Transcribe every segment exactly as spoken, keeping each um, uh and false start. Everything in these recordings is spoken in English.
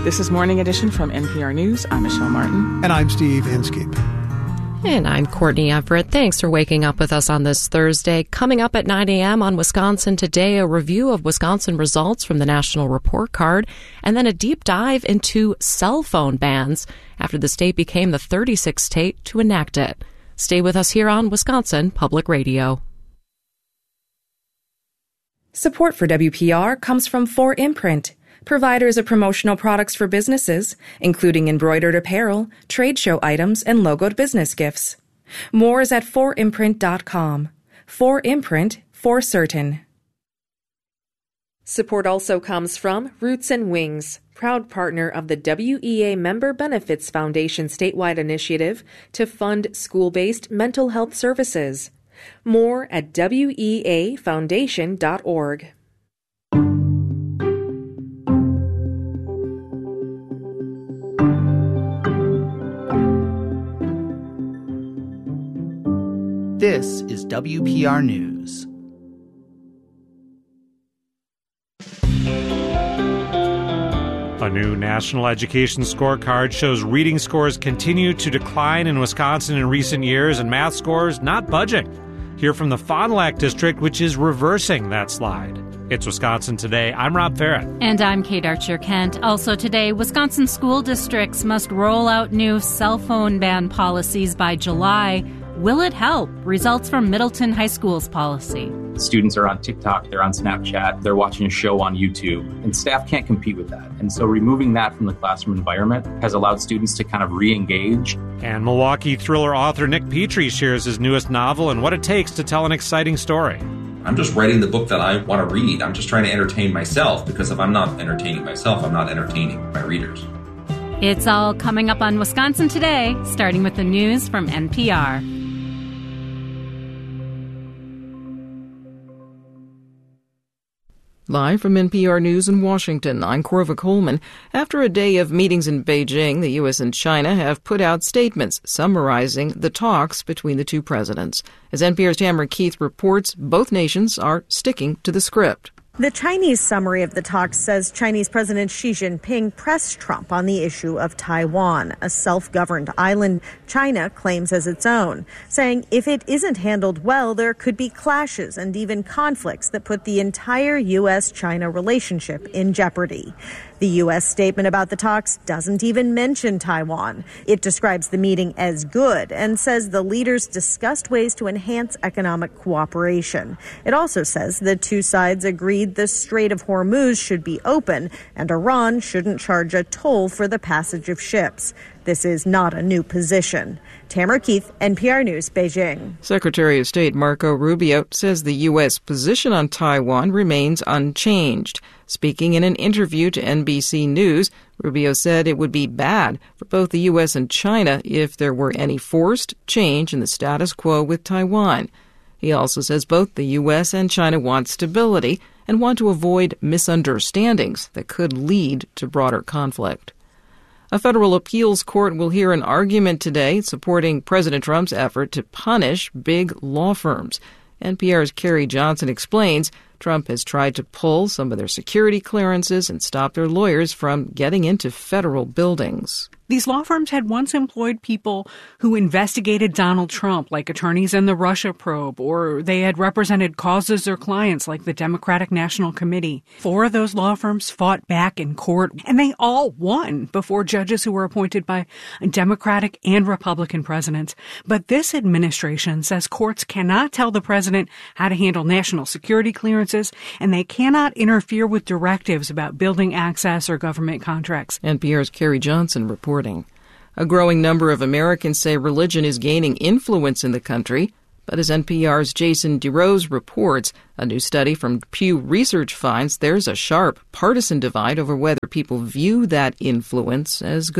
This is Morning Edition from N P R News. I'm Michelle Martin. And I'm Steve Inskeep. And I'm Courtney Everett. Thanks for waking up with us on this Thursday. Coming up at nine a.m. on Wisconsin Today, a review of Wisconsin results from the National Report Card, and then a deep dive into cell phone bans after the state became the thirty-sixth state to enact it. Stay with us here on Wisconsin Public Radio. Support for W P R comes from four imprint, providers of promotional products for businesses, including embroidered apparel, trade show items, and logoed business gifts. More is at four imprint dot com. four imprint, for certain. Support also comes from Roots and Wings, proud partner of the W E A Member Benefits Foundation statewide initiative to fund school-based mental health services. More at W E A foundation dot org. This is W P R News. A new national education scorecard shows reading scores continue to decline in Wisconsin in recent years and math scores not budging. Hear from the Fond du Lac District, which is reversing that slide. It's Wisconsin Today. I'm Rob Farrett. And I'm Kate Archer-Kent. Also today, Wisconsin school districts must roll out new cell phone ban policies by July. Will it help? Results from Middleton High School's policy. Students are on TikTok, they're on Snapchat, they're watching a show on YouTube, and staff can't compete with that. And so removing that from the classroom environment has allowed students to kind of re-engage. And Milwaukee thriller author Nick Petrie shares his newest novel and what it takes to tell an exciting story. I'm just writing the book that I want to read. I'm just trying to entertain myself, because if I'm not entertaining myself, I'm not entertaining my readers. It's all coming up on Wisconsin Today, starting with the news from N P R. Live from N P R News in Washington, I'm Corva Coleman. After a day of meetings in Beijing, the U S and China have put out statements summarizing the talks between the two presidents. As N P R's Tamara Keith reports, both nations are sticking to the script. The Chinese summary of the talks says Chinese President Xi Jinping pressed Trump on the issue of Taiwan, a self-governed island China claims as its own, saying if it isn't handled well, there could be clashes and even conflicts that put the entire U S China relationship in jeopardy. The U S statement about the talks doesn't even mention Taiwan. It describes the meeting as good and says the leaders discussed ways to enhance economic cooperation. It also says the two sides agreed the Strait of Hormuz should be open and Iran shouldn't charge a toll for the passage of ships. This is not a new position. Tamara Keith, N P R News, Beijing. Secretary of State Marco Rubio says the U S position on Taiwan remains unchanged. Speaking in an interview to N B C News, Rubio said it would be bad for both the U S and China if there were any forced change in the status quo with Taiwan. He also says both the U S and China want stability and want to avoid misunderstandings that could lead to broader conflict. A federal appeals court will hear an argument today supporting President Trump's effort to punish big law firms. N P R's Carrie Johnson explains Trump has tried to pull some of their security clearances and stop their lawyers from getting into federal buildings. These law firms had once employed people who investigated Donald Trump, like attorneys in the Russia probe, or they had represented causes or clients like the Democratic National Committee. Four of those law firms fought back in court, and they all won before judges who were appointed by Democratic and Republican presidents. But this administration says courts cannot tell the president how to handle national security clearances, and they cannot interfere with directives about building access or government contracts. N P R's Carrie Johnson reports. A growing number of Americans say religion is gaining influence in the country, but as N P R's Jason DeRose reports, a new study from Pew Research finds there's a sharp partisan divide over whether people view that influence as good.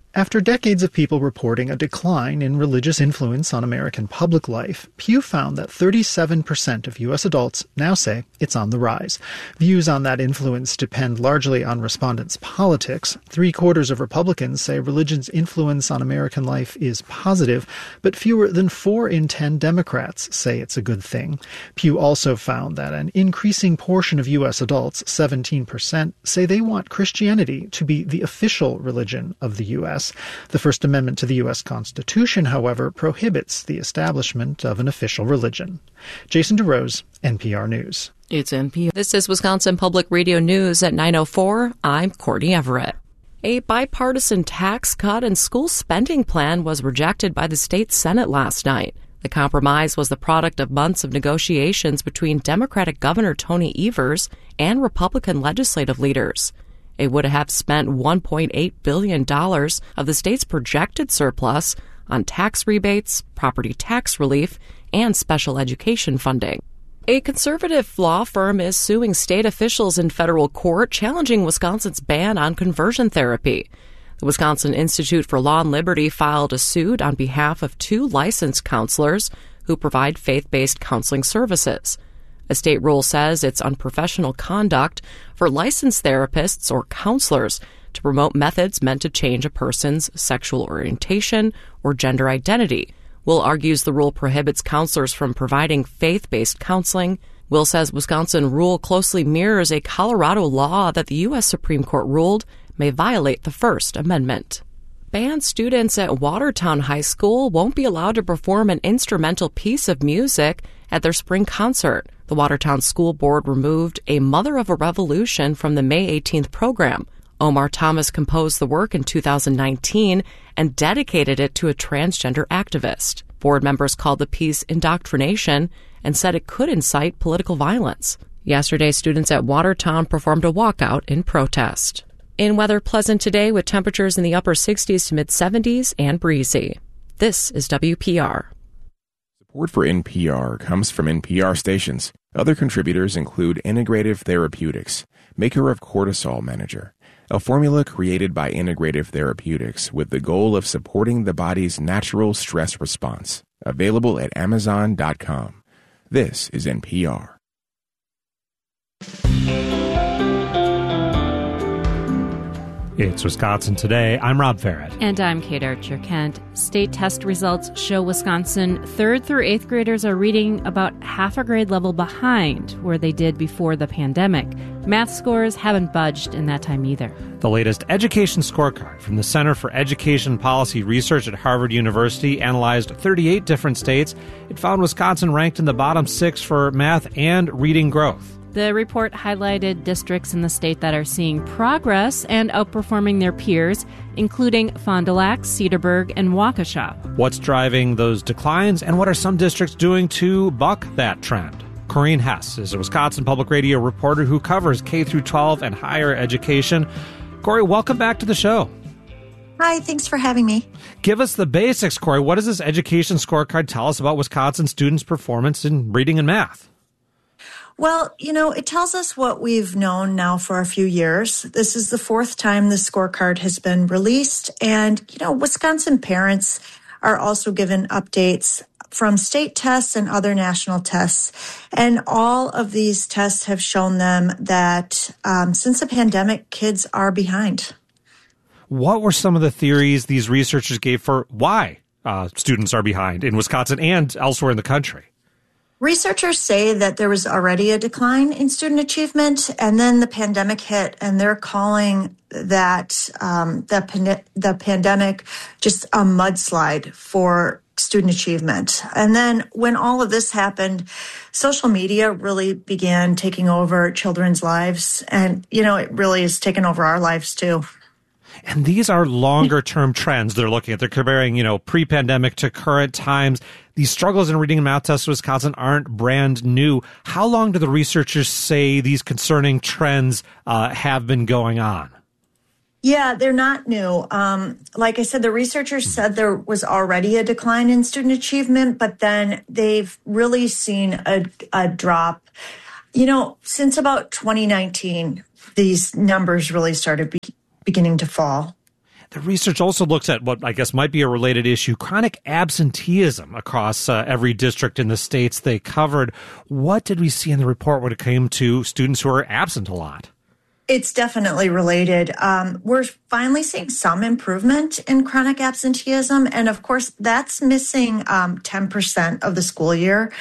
After decades of people reporting a decline in religious influence on American public life, Pew found that thirty-seven percent of U S adults now say it's on the rise. Views on that influence depend largely on respondents' politics. Three-quarters of Republicans say religion's influence on American life is positive, but fewer than four in ten Democrats say it's a good thing. Pew also found that an increasing portion of U S adults, seventeen percent, say they want Christianity to be the official religion of the U S. The First Amendment to the U S Constitution, however, prohibits the establishment of an official religion. Jason DeRose, N P R News. It's N P R. This is Wisconsin Public Radio News at nine oh four. I'm Courtney Everett. A bipartisan tax cut and school spending plan was rejected by the state Senate last night. The compromise was the product of months of negotiations between Democratic Governor Tony Evers and Republican legislative leaders. It would have spent one point eight billion dollars of the state's projected surplus on tax rebates, property tax relief, and special education funding. A conservative law firm is suing state officials in federal court, challenging Wisconsin's ban on conversion therapy. The Wisconsin Institute for Law and Liberty filed a suit on behalf of two licensed counselors who provide faith-based counseling services. A state rule says it's unprofessional conduct for licensed therapists or counselors to promote methods meant to change a person's sexual orientation or gender identity. Will argues the rule prohibits counselors from providing faith-based counseling. Will says Wisconsin rule closely mirrors a Colorado law that the U S Supreme Court ruled may violate the First Amendment. Band students at Watertown High School won't be allowed to perform an instrumental piece of music at their spring concert. The Watertown School Board removed A Mother of a Revolution from the May eighteenth program. Omar Thomas composed the work in two thousand nineteen and dedicated it to a transgender activist. Board members called the piece indoctrination and said it could incite political violence. Yesterday, students at Watertown performed a walkout in protest. In weather, pleasant today with temperatures in the upper sixties to mid-seventies and breezy. This is W P R. Support for N P R comes from N P R stations. Other contributors include Integrative Therapeutics, maker of Cortisol Manager, a formula created by Integrative Therapeutics with the goal of supporting the body's natural stress response. Available at amazon dot com. This is N P R. It's Wisconsin Today. I'm Rob Farrett. And I'm Kate Archer-Kent. State test results show Wisconsin third through eighth graders are reading about half a grade level behind where they did before the pandemic. Math scores haven't budged in that time either. The latest education scorecard from the Center for Education Policy Research at Harvard University analyzed thirty-eight different states. It found Wisconsin ranked in the bottom six for math and reading growth. The report highlighted districts in the state that are seeing progress and outperforming their peers, including Fond du Lac, Cedarburg, and Waukesha. What's driving those declines, and what are some districts doing to buck that trend? Corinne Hess is a Wisconsin Public Radio reporter who covers K through twelve and higher education. Corey, welcome back to the show. Hi, thanks for having me. Give us the basics, Corey. What does this education scorecard tell us about Wisconsin students' performance in reading and math? Well, you know, it tells us what we've known now for a few years. This is the fourth time the scorecard has been released. And, you know, Wisconsin parents are also given updates from state tests and other national tests. And all of these tests have shown them that um, since the pandemic, kids are behind. What were some of the theories these researchers gave for why uh, students are behind in Wisconsin and elsewhere in the country? Researchers say that there was already a decline in student achievement, and then the pandemic hit, and they're calling that um, the, pan- the pandemic just a mudslide for student achievement. And then when all of this happened, social media really began taking over children's lives, and, you know, it really has taken over our lives, too. And these are longer-term trends they're looking at. They're comparing, you know, pre-pandemic to current times. These struggles in reading and math tests in Wisconsin aren't brand new. How long do the researchers say these concerning trends uh, have been going on? Yeah, they're not new. Um, like I said, the researchers said there was already a decline in student achievement, but then they've really seen a, a drop. You know, since about twenty nineteen, these numbers really started be- beginning to fall. The research also looks at what I guess might be a related issue, chronic absenteeism across uh, every district in the states they covered. What did we see in the report when it came to students who are absent a lot? It's definitely related. Um, we're finally seeing some improvement in chronic absenteeism. And of course, that's missing um, ten percent of the school year.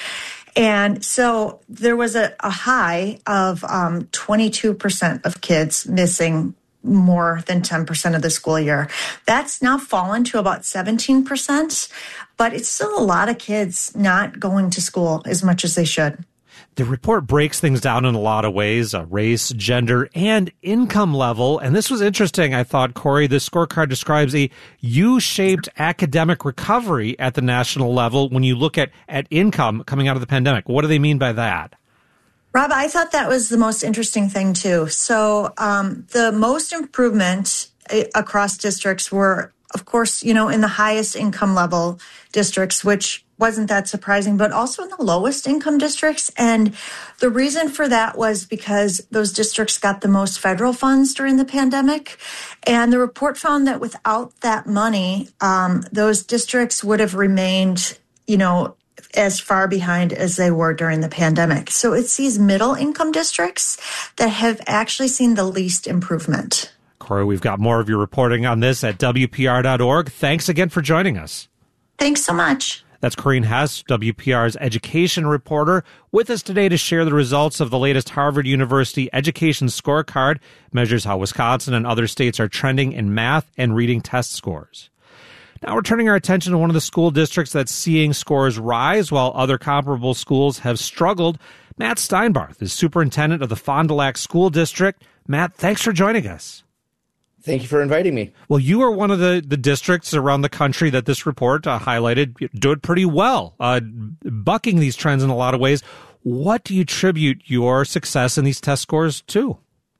And so there was a, a high of um, twenty-two percent of kids missing more than ten percent of the school year. That's now fallen to about seventeen percent, but it's still a lot of kids not going to school as much as they should. The report breaks things down in a lot of ways, uh, race, gender, and income level. And this was interesting, I thought, Corey. The scorecard describes a U-shaped academic recovery at the national level when you look at, at income coming out of the pandemic. What do they mean by that? Rob, I thought that was the most interesting thing, too. So um, the most improvement across districts were, of course, you know, in the highest income level districts, which wasn't that surprising, but also in the lowest income districts. And the reason for that was because those districts got the most federal funds during the pandemic. And the report found that without that money, um, those districts would have remained, you know, as far behind as they were during the pandemic. So it's these middle income districts that have actually seen the least improvement. Corey, we've got more of your reporting on this at W P R dot org. Thanks again for joining us. Thanks so much. That's Corinne Hess, W P R's education reporter, with us today to share the results of the latest Harvard University Education Scorecard, measures how Wisconsin and other states are trending in math and reading test scores. Now we're turning our attention to one of the school districts that's seeing scores rise while other comparable schools have struggled. Matt Steinbarth is superintendent of the Fond du Lac School District. Matt, thanks for joining us. Thank you for inviting me. Well, you are one of the, the districts around the country that this report uh, highlighted did pretty well, uh, bucking these trends in a lot of ways. What do you attribute your success in these test scores to?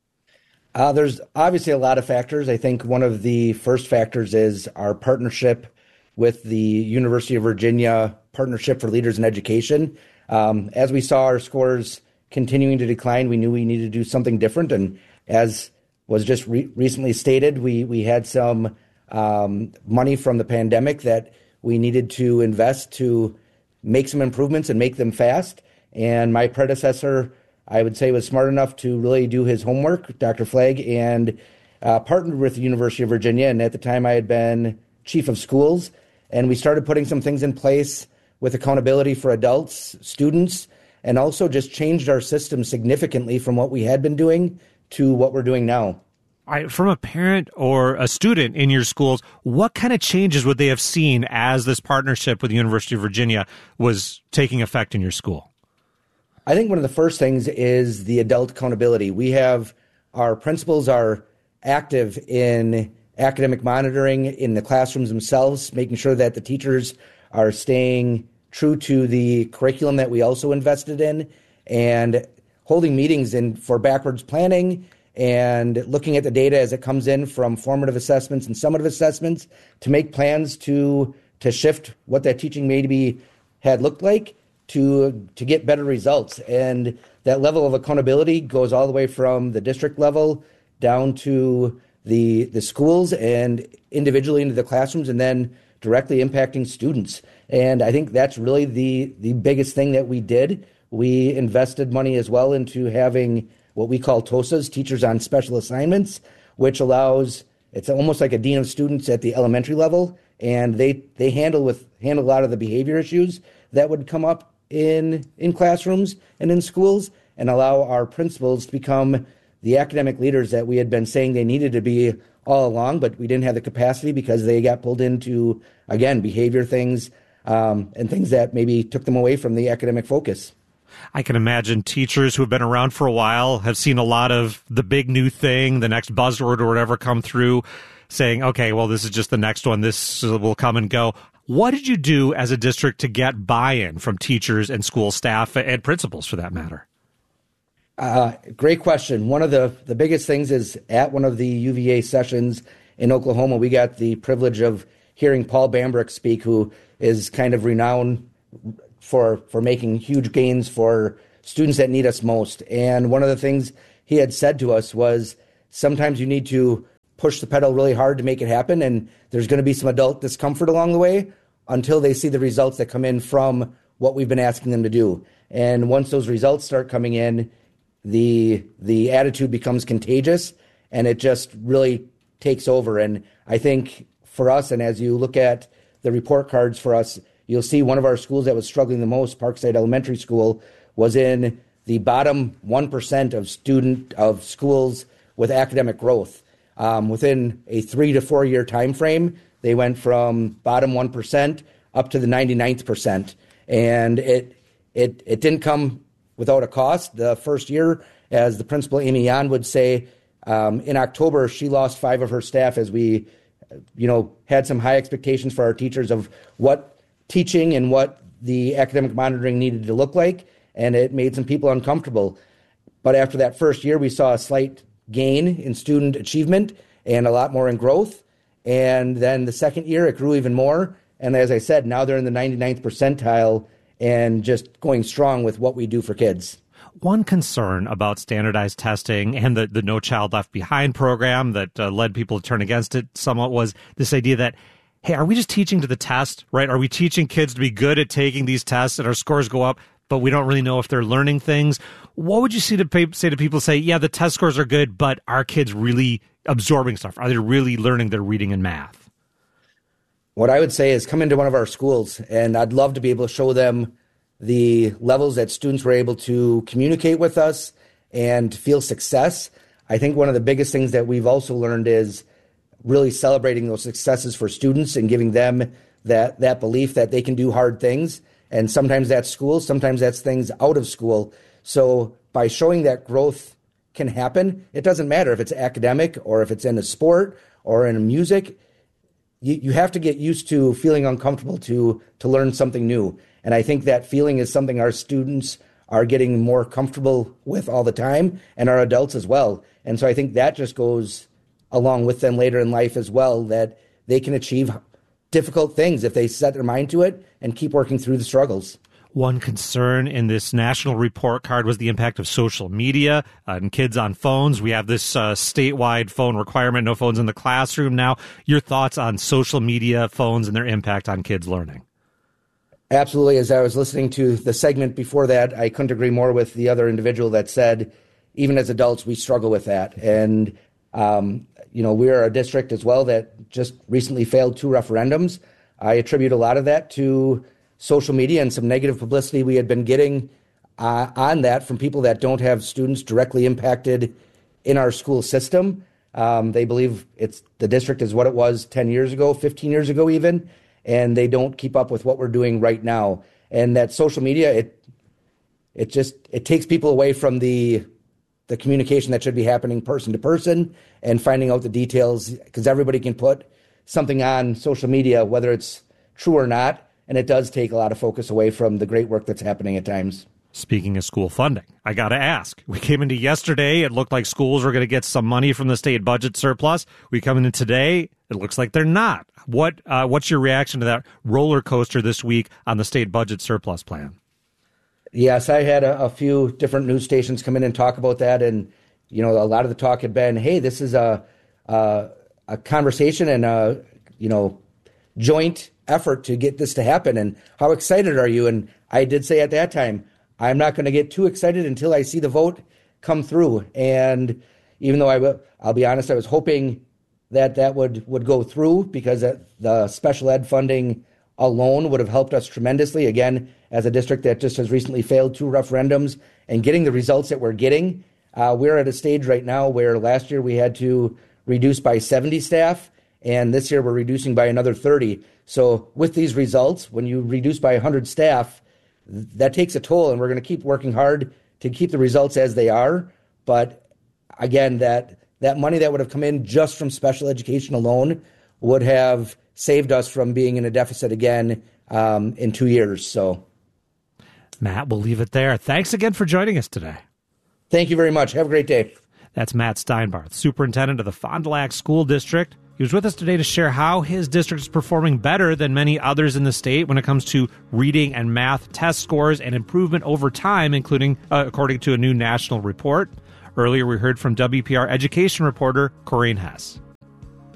Uh, there's obviously a lot of factors. I think one of the first factors is our partnership with the University of Virginia Partnership for Leaders in Education. Um, as we saw our scores continuing to decline, we knew we needed to do something different. And as was just re- recently stated, we we had some um, money from the pandemic that we needed to invest to make some improvements and make them fast. And my predecessor, I would say, was smart enough to really do his homework, Doctor Flagg, and uh, partnered with the University of Virginia. And at the time, I had been chief of schools, and we started putting some things in place with accountability for adults, students, and also just changed our system significantly from what we had been doing to what we're doing now. All right, from a parent or a student in your schools, what kind of changes would they have seen as this partnership with the University of Virginia was taking effect in your school? I think one of the first things is the adult accountability. We have our principals are active in academic monitoring in the classrooms themselves, making sure that the teachers are staying true to the curriculum that we also invested in, and holding meetings in for backwards planning and looking at the data as it comes in from formative assessments and summative assessments to make plans to to shift what that teaching maybe had looked like to to get better results. And that level of accountability goes all the way from the district level down to the the schools and individually into the classrooms, and then directly impacting students. And I think that's really the the biggest thing that we did. We invested money as well into having what we call TOSAs, Teachers on Special Assignments, which allows, it's almost like a dean of students at the elementary level, and they they handle with handle a lot of the behavior issues that would come up in in classrooms and in schools, and allow our principals to become the academic leaders that we had been saying they needed to be all along, but we didn't have the capacity because they got pulled into, again, behavior things um, and things that maybe took them away from the academic focus. I can imagine teachers who have been around for a while have seen a lot of the big new thing, the next buzzword or whatever come through, saying, okay, well, this is just the next one. This will come and go. What did you do as a district to get buy-in from teachers and school staff and principals, for that matter? Uh, great question. One of the, the biggest things is at one of the U V A sessions in Oklahoma, we got the privilege of hearing Paul Bambrick speak, who is kind of renowned for for making huge gains for students that need us most. And one of the things he had said to us was, sometimes you need to push the pedal really hard to make it happen. And there's going to be some adult discomfort along the way until they see the results that come in from what we've been asking them to do. And once those results start coming in, the the attitude becomes contagious, and it just really takes over. And I think for us, and as you look at the report cards for us, you'll see one of our schools that was struggling the most, Parkside Elementary School, was in the bottom one percent of student of schools with academic growth. Um, within a three to four year time frame, they went from bottom one percent up to the ninety-ninth percent. And it it it didn't come without a cost. The first year, as the principal, Amy Yan, would say, um, in October, she lost five of her staff as we, you know, had some high expectations for our teachers of what teaching and what the academic monitoring needed to look like, and it made some people uncomfortable. But after that first year, we saw a slight gain in student achievement and a lot more in growth. And then the second year, it grew even more. And as I said, now they're in the ninety-ninth percentile and just going strong with what we do for kids. One concern about standardized testing and the, the No Child Left Behind program that uh, led people to turn against it somewhat was this idea that, hey, are we just teaching to the test, right? Are we teaching kids to be good at taking these tests and our scores go up, but we don't really know if they're learning things? What would you say to, say to people say, yeah, the test scores are good, but are kids really absorbing stuff? Are they really learning their reading and math? What I would say is come into one of our schools, and I'd love to be able to show them the levels that students were able to communicate with us and feel success. I think one of the biggest things that we've also learned is really celebrating those successes for students and giving them that, that belief that they can do hard things. And sometimes that's school, sometimes that's things out of school. So by showing that growth can happen, it doesn't matter if it's academic or if it's in a sport or in music. You, you have to get used to feeling uncomfortable to to learn something new. And I think that feeling is something our students are getting more comfortable with all the time, and our adults as well. And so I think that just goes along with them later in life as well, that they can achieve difficult things if they set their mind to it and keep working through the struggles. One concern in this national report card was the impact of social media uh, and kids on phones. We have this uh, statewide phone requirement, no phones in the classroom now. Your thoughts on social media, phones, and their impact on kids' learning? Absolutely. As I was listening to the segment before that, I couldn't agree more with the other individual that said, even as adults, we struggle with that. And, um, you know, we're a district as well that just recently failed two referendums. I attribute a lot of that to social media and some negative publicity we had been getting uh, on that from people that don't have students directly impacted in our school system. Um, they believe it's the district is what it was ten years ago, fifteen years ago even, and they don't keep up with what we're doing right now. And that social media, it it just it takes people away from the the communication that should be happening person to person and finding out the details, because everybody can put something on social media, whether it's true or not. And it does take a lot of focus away from the great work that's happening at times. Speaking of school funding, I got to ask. We came into yesterday, it looked like schools were going to get some money from the state budget surplus. We come into today, it looks like they're not. What uh, what's your reaction to that roller coaster this week on the state budget surplus plan? Yes, I had a, a few different news stations come in and talk about that. And, you know, a lot of the talk had been, hey, this is a, a, a conversation and a, you know, joint effort to get this to happen, and how excited are you? And I did say at that time, I'm not going to get too excited until I see the vote come through. And even though I will, I'll be honest, I was hoping that that would, would go through, because the special ed funding alone would have helped us tremendously. Again, as a district that just has recently failed two referendums and getting the results that we're getting, uh, we're at a stage right now where last year we had to reduce by seventy staff, and this year we're reducing by another thirty. So with these results, when you reduce by one hundred staff, that takes a toll, and we're going to keep working hard to keep the results as they are. But again, that that money that would have come in just from special education alone would have saved us from being in a deficit again um, in two years. So, Matt, we'll leave it there. Thanks again for joining us today. Thank you very much. Have a great day. That's Matt Steinbarth, superintendent of the Fond du Lac School District. He was with us today to share how his district is performing better than many others in the state when it comes to reading and math test scores and improvement over time, including uh, according to a new national report. Earlier, we heard from W P R education reporter Corinne Hess.